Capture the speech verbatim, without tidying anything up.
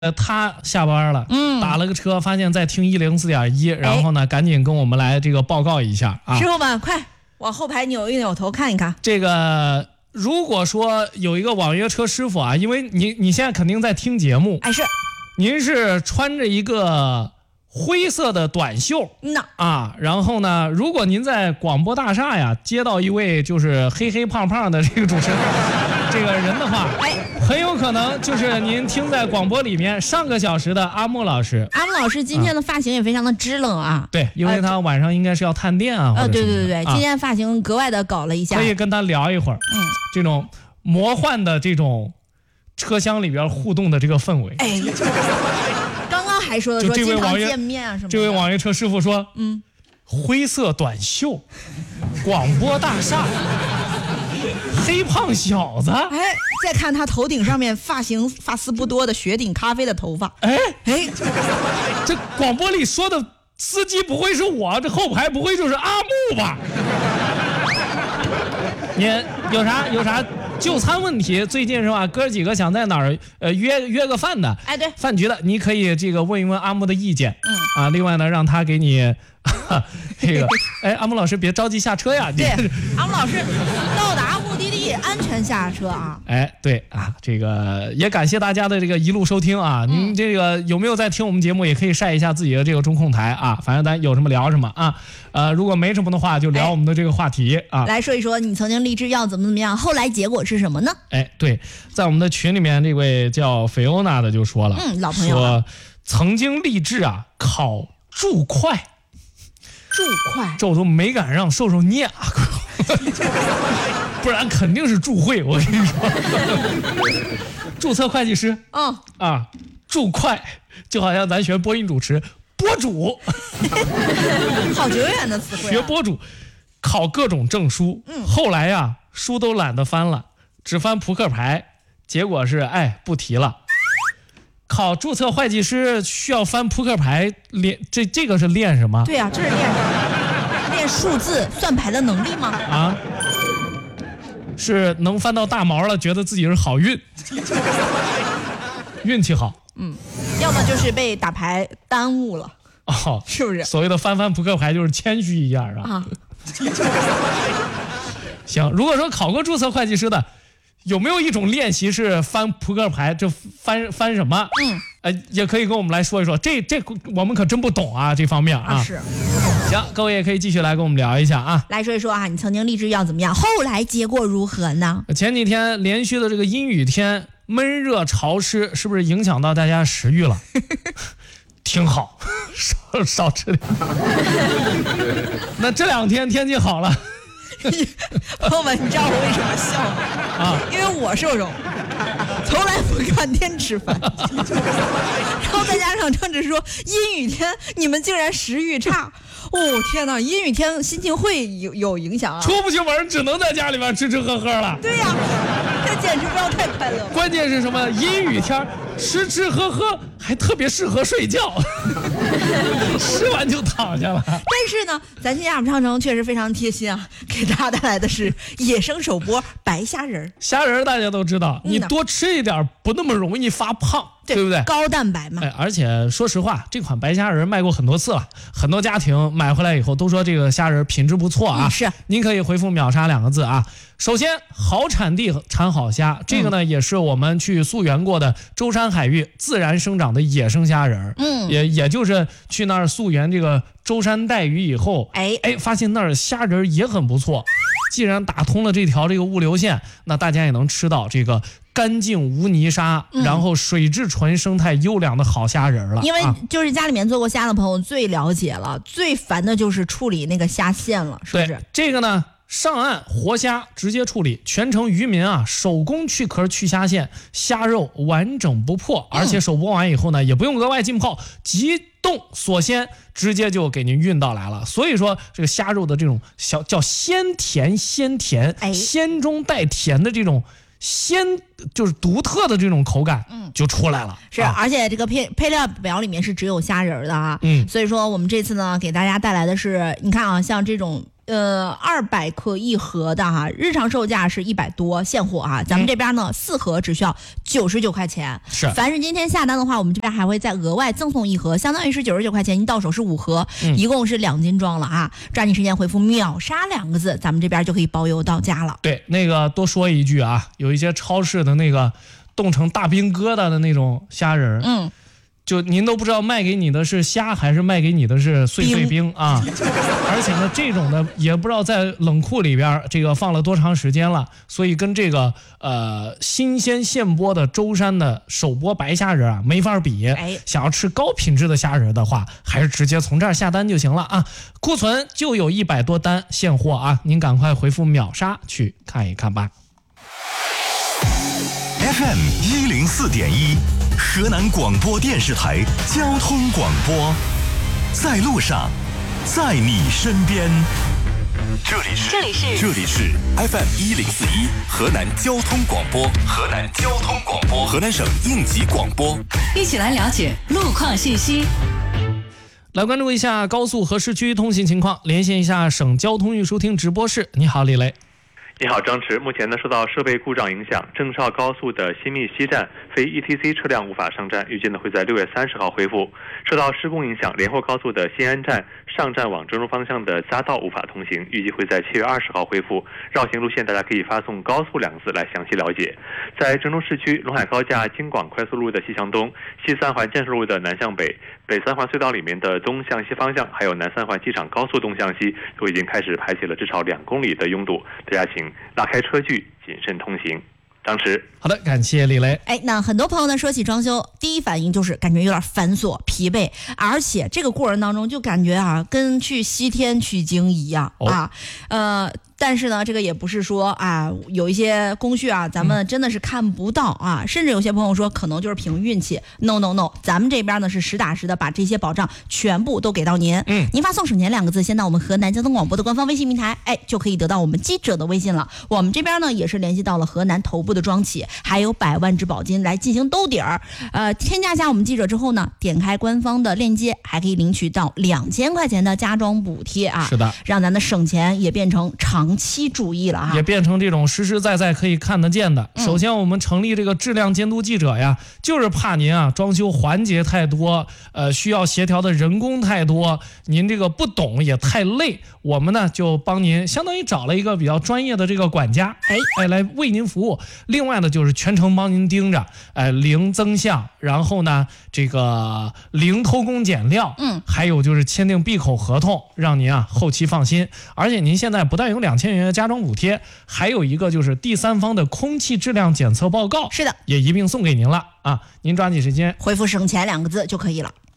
呃，他下班了， 嗯， 打了个车，发现在听一零四点一，然后呢，赶紧跟我们来这个报告一下啊。 师傅们，快往后排扭一扭头看一看。 这个如果说有一个网约车师傅啊，因为你你现在肯定在听节目， 哎是， 您是穿着一个灰色的短袖， 嗯呐啊，然后呢，如果您在广播大厦呀接到一位就是黑黑胖胖的这个主持人这个人的话， 哎， 很有可能就是您听在广播里面上个小时的阿木老师。 阿木老师今天的发型也非常的支棱啊。 对，因为他晚上应该是要探店啊。 呃，对对对对， 啊、 今天发型格外的搞了一下。 可以跟他聊一会儿，嗯，这种魔幻的这种车厢里边互动的这个氛围。 哎，刚刚还说的说经常见面啊什么的。 这位网约车师傅说， 嗯， 灰色短袖，广播大厦。黑胖小子， 哎，再看他头顶上面发型发丝不多的雪顶咖啡的头发， 哎哎， 这广播里说的司机不会是我，这后排不会就是阿木吧？你有啥有啥就餐问题？最近是吧？哥几个想在哪儿呃约约个饭的？ 哎，对， 饭局的，你可以这个问一问阿木的意见，嗯啊，另外呢，让他给你。这个，哎，阿木老师别着急下车呀！ 对，阿木老师到达目的地安全下车啊！ 哎，对啊，这个也感谢大家的这个一路收听啊！嗯、您这个有没有在听我们节目？也可以晒一下自己的这个中控台啊，反正咱有什么聊什么啊。呃，如果没什么的话，就聊我们的这个话题、哎、啊。 来说一说你曾经立志要怎么怎么样，后来结果是什么呢？ 哎，对，在我们的群里面，这位叫菲欧娜的就说了， 嗯，老朋友说曾经立志啊考注会。 注会， 这我都没敢让瘦瘦念啊，不然肯定是注会。我跟你说，注册会计师， 嗯啊，注会就好像咱学播音主持，播主， 好久远的词汇、啊。 学播主，考各种证书，嗯，后来呀，书都懒得翻了，只翻扑克牌，结果是哎不提了。考注册会计师需要翻扑克牌练，这这个是练什么？ 对呀、啊，这是练什么？练数字算牌的能力吗？ 啊，是能翻到大毛了，觉得自己是好运，运气好。 嗯，要么就是被打牌耽误了。 哦， 是不是？ 所谓的翻翻扑克牌就是谦虚一下啊。啊行，如果说考过注册会计师的。有没有一种练习是翻扑克牌？这翻翻什么？嗯，呃，也可以跟我们来说一说。这这我们可真不懂啊，这方面啊。 啊是。 行，各位也可以继续来跟我们聊一下啊。 来说一说啊，你曾经立志要怎么样，后来结果如何呢？ 前几天连续的这个阴雨天，闷热潮湿，是不是影响到大家食欲了？挺好，少少吃点。那这两天天气好了。 朋友们，你知道我为什么笑吗？啊，因为我瘦瘦，从来不看天吃饭，然后再加上郑志说阴雨天你们竟然食欲差，哦天哪，阴雨天心情会有有影响啊！ 出不去门，只能在家里边吃吃喝喝了。 对呀、啊，这简直不要太快乐了。 关键是什么？阴雨天吃吃喝喝还特别适合睡觉，吃完就躺下了。 但是呢，咱今天亚普商城确实非常贴心啊，给大家带来的是野生首播白虾仁。 虾仁大家都知道， 嗯、 你多吃一点不那么容易发胖，对, 对不对？ 高蛋白嘛。 哎，而且说实话，这款白虾仁卖过很多次了，很多家庭买回来以后都说这个虾仁品质不错啊。 嗯、是， 您可以回复秒杀两个字啊。首先，好产地产好虾，这个呢、嗯、也是我们去溯源过的舟山海域自然生长的野生虾仁。嗯，也也就是去那儿溯源这个舟山带鱼以后，哎哎，发现那儿虾仁也很不错。既然打通了这条这个物流线，那大家也能吃到这个干净无泥沙、嗯、然后水质纯、生态优良的好虾仁了。 因为就是家里面做过虾的朋友最了解了，最烦的就是处理那个虾线了，是不是？ 对，这个呢，上岸活虾直接处理，全程渔民啊手工去壳去虾线，虾肉完整不破，而且手剥完以后呢，也不用额外浸泡，急冻锁鲜，直接就给您运到来了。所以说这个虾肉的这种小叫鲜甜鲜甜，哎，鲜中带甜的这种鲜，就是独特的这种口感，嗯，就出来了。 是，啊、而且这个配配料表里面是只有虾仁的啊，嗯，所以说我们这次呢给大家带来的是，你看啊，像这种。 呃二百克一盒的哈，日常售价是一百多，现货啊，咱们这边呢、嗯、四盒只需要九十九块钱。 是， 凡是今天下单的话，我们这边还会再额外赠送一盒，相当于是九十九块钱，您到手是五盒，嗯、一共是两斤装了啊！抓紧时间回复秒杀两个字，咱们这边就可以包邮到家了。 对，那个多说一句啊，有一些超市的那个冻成大冰疙瘩的那种虾仁，嗯。就您都不知道卖给你的是虾还是卖给你的是碎碎冰啊！而且呢，这种的也不知道在冷库里边这个放了多长时间了，所以跟这个呃新鲜现剥的舟山的手剥白虾仁啊没法比。哎，想要吃高品质的虾仁的话，还是直接从这儿下单就行了啊！库存就有一百多单现货啊，您赶快回复秒杀去看一看吧。 F M 一零四点一。河南广播电视台交通广播，在路上，在你身边。这里是这里是这里是 F M 一零四一河南交通广播，河南交通广播，河南省应急广播。 一起来了解路况信息。 来关注一下高速和市区通行情况，连线一下省交通运输厅直播室。你好，李雷。 你好，张驰。目前呢，受到设备故障影响，郑绍高速的新密西站非 E T C 车辆无法上站，预计呢会在六月三十号恢复。受到施工影响，连霍高速的新安站上站往郑州方向的匝道无法通行，预计会在七月二十号恢复。绕行路线大家可以发送高速两个字来详细了解。在郑州市区，陇海高架京广快速路的西向东，西三环建设路的南向北，北三环隧道里面的东向西方向，还有南三环机场高速东向西，都已经开始排起了至少两公里的拥堵，大家请拉开车距，谨慎通行。张驰， 好的，感谢李雷。 哎，那很多朋友呢说起装修，第一反应就是感觉有点繁琐、疲惫，而且这个过程当中就感觉啊，跟去西天取经一样、哦、啊，呃。但是呢，这个也不是说啊，有一些工序啊，咱们真的是看不到啊，嗯、甚至有些朋友说可能就是凭运气。No No No， 咱们这边呢是实打实的把这些保障全部都给到您。嗯，您发送省钱两个字，先到我们河南交通广播的官方微信平台，哎，就可以得到我们记者的微信了。我们这边呢也是联系到了河南头部的庄企，还有百万质保金来进行兜底儿。呃，添加一下我们记者之后呢，点开官方的链接，还可以领取到两千块钱的家装补贴啊。 是的， 让咱的省钱也变成长期主义了啊， 也变成这种实实在在可以看得见的。嗯、首先，我们成立这个质量监督记者呀，就是怕您啊装修环节太多，呃，需要协调的人工太多，您这个不懂也太累。我们呢就帮您相当于找了一个比较专业的这个管家，哎哎来为您服务。另外呢就是全程帮您盯着，哎零增项，然后呢这个零偷工减料，嗯，还有就是签订闭口合同，让您啊后期放心。而且您现在不但有两千元的家装补贴，还有一个就是第三方的空气质量检测报告， 是的， 也一并送给您了啊！您抓紧时间回复省钱两个字就可以了。